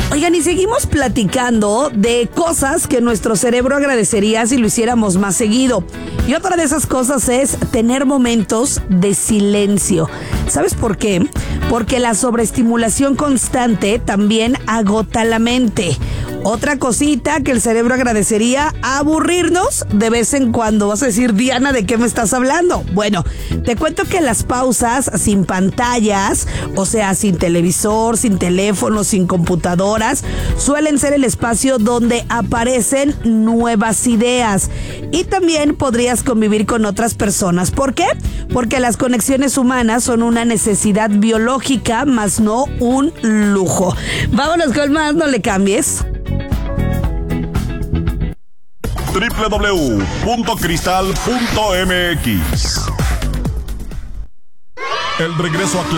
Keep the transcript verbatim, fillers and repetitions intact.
Oigan, y seguimos platicando de cosas que nuestro cerebro agradecería si lo hiciéramos más seguido. Y otra de esas cosas es tener momentos de silencio. ¿Sabes por qué? Porque la sobreestimulación constante también agota la mente. Otra cosita que el cerebro agradecería, aburrirnos de vez en cuando. Vas a decir, Diana, ¿de qué me estás hablando? Bueno, te cuento que las pausas sin pantallas, o sea, sin televisor, sin teléfono, sin computadoras, suelen ser el espacio donde aparecen nuevas ideas. Y también podrías convivir con otras personas. ¿Por qué? Porque las conexiones humanas son una necesidad biológica, más no un lujo. Vámonos con más, no le cambies. doble u doble u doble u punto cristal punto m x. El regreso a clase.